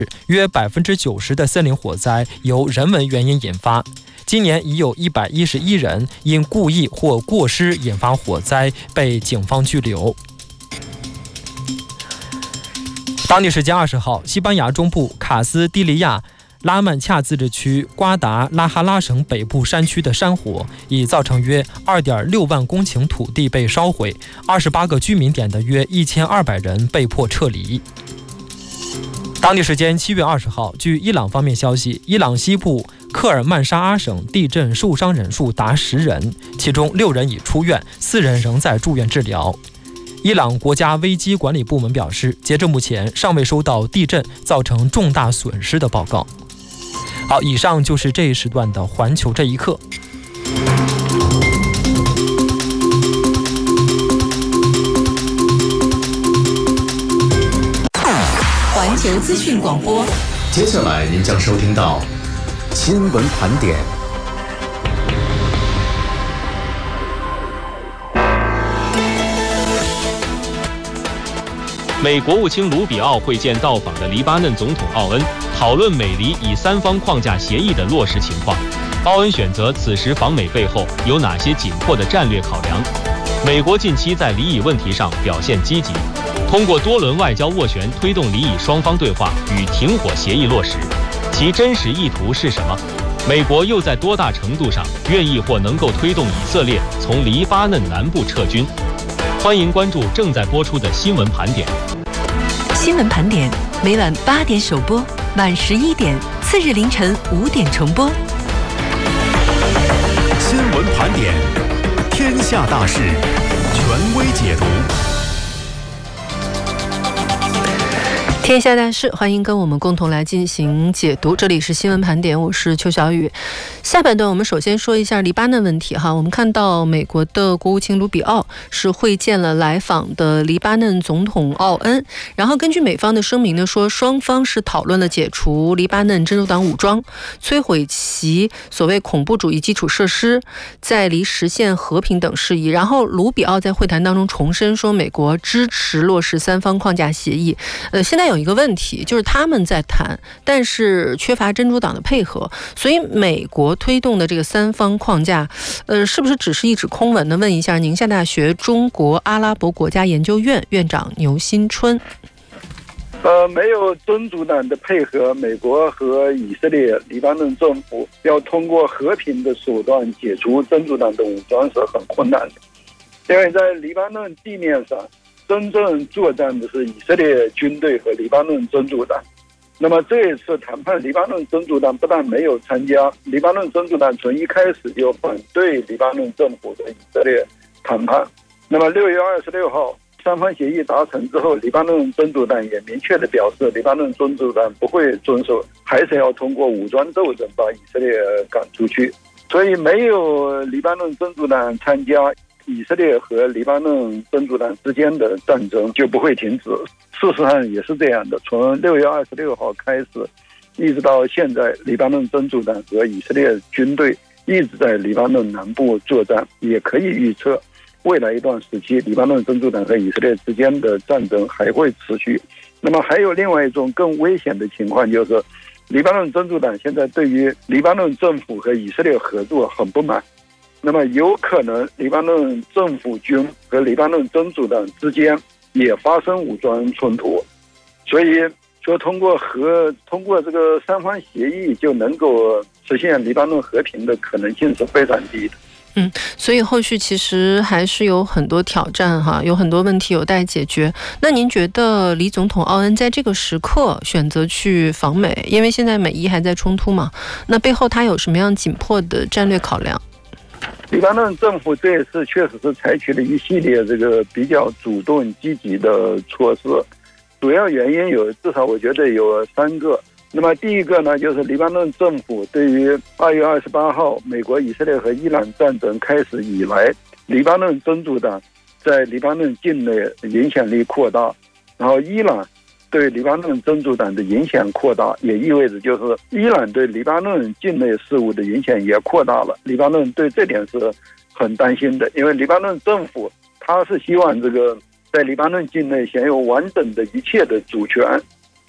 约90%的森林火灾由人为原因引发。今年已有111人因故意或过失引发火灾被警方拘留。当地时间20号，西班牙中部卡斯蒂利亚拉曼恰自治区瓜达拉哈拉省北部山区的山火已造成约2.6万公顷土地被烧毁，28个居民点的约1200人被迫撤离。当地时间7月20号，据伊朗方面消息，伊朗西部克尔曼沙阿省地震受伤人数达10人，其中6人已出院，4人仍在住院治疗。伊朗国家危机管理部门表示，截至目前尚未收到地震造成重大损失的报告。好，以上就是这一时段的环球这一刻。 环球资讯广播， 接下来您将收听到新闻盘点。 美国务卿卢比奥会见到访的黎巴嫩总统奥恩，讨论美黎以三方框架协议的落实情况。奥恩选择此时访美背后有哪些紧迫的战略考量？美国近期在黎以问题上表现积极，通过多轮外交斡旋推动黎以双方对话与停火协议落实，其真实意图是什么？美国又在多大程度上愿意或能够推动以色列从黎巴嫩南部撤军？欢迎关注正在播出的新闻盘点。 新闻盘点每晚8点首播，晚11点，次日凌晨5点重播。 新闻盘点，天下大事，权威解读。 天下大事，欢迎跟我们共同来进行解读。这里是新闻盘点，我是邱小雨。下半段我们首先说一下黎巴嫩问题哈。我们看到美国的国务卿卢比奥是会见了来访的黎巴嫩总统奥恩，然后根据美方的声明呢说，双方是讨论了解除黎巴嫩真主党武装、摧毁其所谓恐怖主义基础设施、在黎实现和平等事宜。然后卢比奥在会谈当中重申说，美国支持落实三方框架协议。现在有一个问题，就是他们在谈，但是缺乏真主党的配合，所以美国推动的这个三方框架，是不是只是一纸空文呢？问一下宁夏大学中国阿拉伯国家研究院院长牛新春。 没有真主党的配合，美国和以色列、黎巴嫩政府要通过和平的手段解除真主党的武装是很困难的，因为在黎巴嫩地面上真正作战的是以色列军队和黎巴嫩真主党。那么这一次谈判，黎巴嫩真主党不但没有参加，黎巴嫩真主党从一开始就反对黎巴嫩政府和以色列谈判。那么6月26号三方协议达成之后，黎巴嫩真主党也明确地表示，黎巴嫩真主党不会遵守，还是要通过武装斗争把以色列赶出去。所以没有黎巴嫩真主党参加，以色列和黎巴嫩真主党之间的战争就不会停止。事实上也是这样的，从6月26号开始一直到现在，黎巴嫩真主党和以色列军队一直在黎巴嫩南部作战，也可以预测未来一段时期黎巴嫩真主党和以色列之间的战争还会持续。那么还有另外一种更危险的情况，就是黎巴嫩真主党现在对于黎巴嫩政府和以色列合作很不满，那么有可能黎巴嫩政府军和黎巴嫩真主党之间也发生武装冲突，所以说通过这个三方协议就能够实现黎巴嫩和平的可能性是非常低的。 所以后续其实还是有很多挑战哈，有很多问题有待解决。那您觉得黎总统奥恩在这个时刻选择去访美，因为现在美伊还在冲突嘛，那背后他有什么样紧迫的战略考量？ 黎巴嫩政府这一次确实是采取了一系列这个比较主动积极的措施，主要原因至少我觉得有3个。那么第一个呢，就是黎巴嫩政府对于2月28号美国、以色列和伊朗战争开始以来，黎巴嫩真主党在黎巴嫩境内影响力扩大，然后伊朗对黎巴嫩真主党的影响扩大，也意味着就是伊朗对黎巴嫩境内事务的影响也扩大了。黎巴嫩对这点是很担心的，因为黎巴嫩政府他是希望这个在黎巴嫩境内享有完整的一切的主权，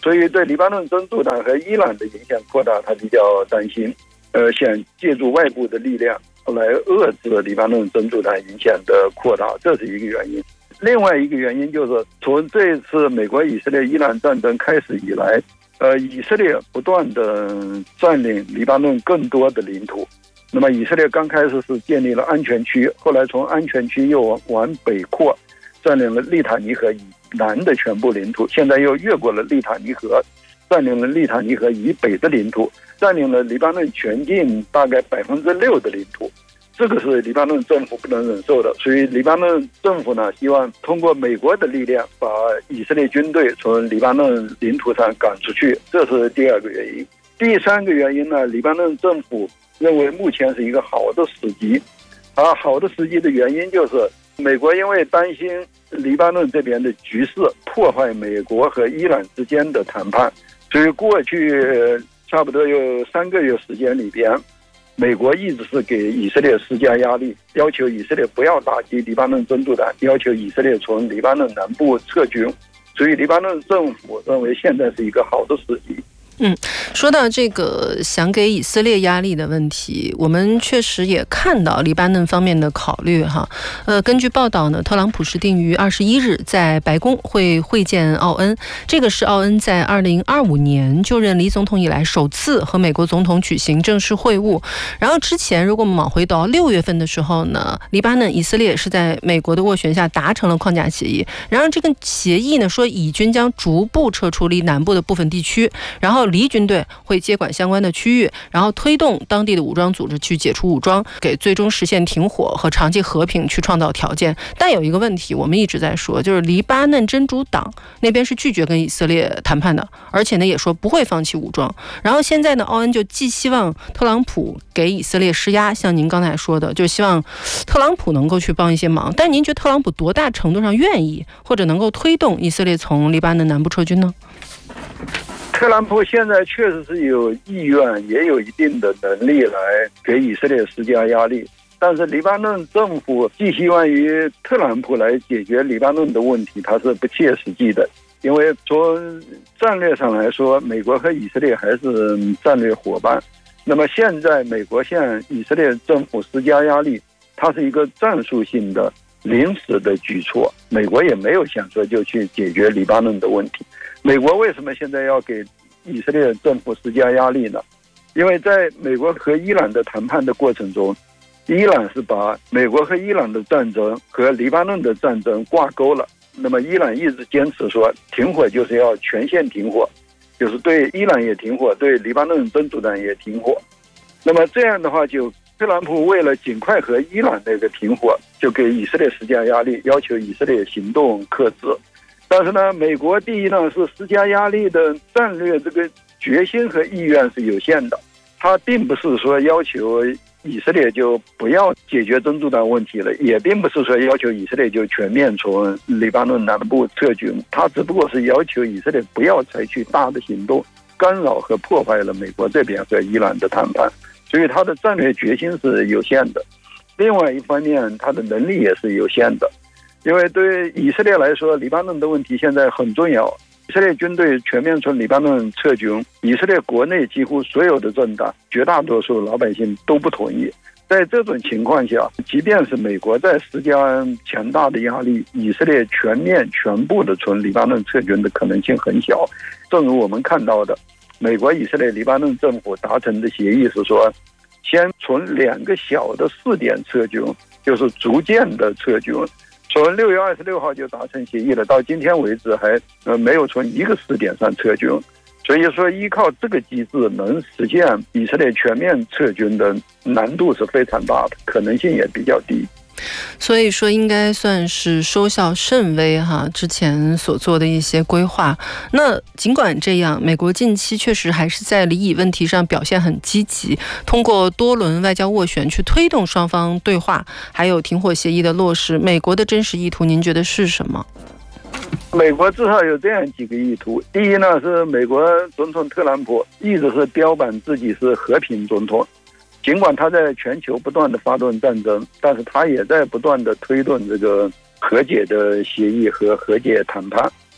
所以对黎巴嫩真主党和伊朗的影响扩大，他比较担心，想借助外部的力量来遏制黎巴嫩真主党影响的扩大，这是一个原因。另外一个原因就是从这次美国以色列伊朗战争开始以来，以色列不断的占领黎巴嫩更多的领土。那么以色列刚开始是建立了安全区，后来从安全区又往北扩，占领了利塔尼河以南的全部领土，现在又越过了利塔尼河，占领了利塔尼河以北的领土，占领了黎巴嫩全境大概6%的领土。这个是黎巴嫩政府不能忍受的，所以黎巴嫩政府呢，希望通过美国的力量把以色列军队从黎巴嫩领土上赶出去，这是第二个原因。第三个原因呢，黎巴嫩政府认为目前是一个好的时机，好的时机的原因就是美国因为担心黎巴嫩这边的局势破坏美国和伊朗之间的谈判，所以过去差不多有3个月时间里边，美国一直是给以色列施加压力，要求以色列不要打击黎巴嫩真主党，要求以色列从黎巴嫩南部撤军。所以黎巴嫩政府认为现在是一个好的时机。 说到这个想给以色列压力的问题，我们确实也看到黎巴嫩方面的考虑哈。根据报道呢，特朗普是定于21日在白宫会见奥恩，这个是奥恩在2025年就任黎总统以来首次和美国总统举行正式会晤。然后之前如果我们往回到6月份的时候呢，黎巴嫩、以色列是在美国的斡旋下达成了框架协议。然而这个协议呢说，以军将逐步撤出离南部的部分地区，然后黎军队会接管相关的区域，然后推动当地的武装组织去解除武装，给最终实现停火和长期和平去创造条件。但有一个问题我们一直在说，就是黎巴嫩真主党那边是拒绝跟以色列谈判的，而且呢也说不会放弃武装。然后现在呢，奥恩就既希望特朗普给以色列施压，像您刚才说的，就希望特朗普能够去帮一些忙。但您觉得特朗普多大程度上愿意或者能够推动以色列从黎巴嫩南部撤军呢？ 特朗普现在确实是有意愿，也有一定的能力来给以色列施加压力，但是黎巴嫩政府寄希望于特朗普来解决黎巴嫩的问题，它是不切实际的。因为从战略上来说，美国和以色列还是战略伙伴。那么现在美国向以色列政府施加压力，它是一个战术性的临时的举措，美国也没有想说就去解决黎巴嫩的问题。美国为什么现在要给以色列政府施加压力呢？因为在美国和伊朗的谈判的过程中，伊朗是把美国和伊朗的战争和黎巴嫩的战争挂钩了。那么伊朗一直坚持说停火就是要全线停火，就是对伊朗也停火，对黎巴嫩真主党也停火。那么这样的话，就特朗普为了尽快和伊朗那个停火，就给以色列施加压力，要求以色列行动克制。但是呢，美国第一呢是施加压力的战略这个决心和意愿是有限的，他并不是说要求以色列就不要解决真主党问题了，也并不是说要求以色列就全面从黎巴嫩南部撤军，他只不过是要求以色列不要采取大的行动，干扰和破坏了美国这边和伊朗的谈判，所以他的战略决心是有限的。另外一方面，他的能力也是有限的。因为对以色列来说，黎巴嫩的问题现在很重要。以色列军队全面从黎巴嫩撤军，以色列国内几乎所有的政党，绝大多数老百姓都不同意。在这种情况下，即便是美国在施加强大的压力，以色列全部的从黎巴嫩撤军的可能性很小。正如我们看到的，美国、以色列、黎巴嫩政府达成的协议是说，先从2个小的试点撤军，就是逐渐的撤军。从6月26号就达成协议了，到今天为止还没有从一个试点上撤军，所以说依靠这个机制能实现以色列全面撤军的难度是非常大的，可能性也比较低。 所以说应该算是收效甚微哈，之前所做的一些规划。那尽管这样，美国近期确实还是在黎以问题上表现很积极，通过多轮外交斡旋去推动双方对话，还有停火协议的落实。美国的真实意图您觉得是什么？ 美国至少有这样几个意图。第一呢，是美国总统特朗普一直是标榜自己是和平总统，尽管他在全球不断的发动战争，但是他也在不断的推动这个和解的协议和和解谈判。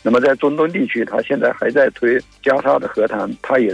那么在中东地区，他现在还在推加沙的和谈，他也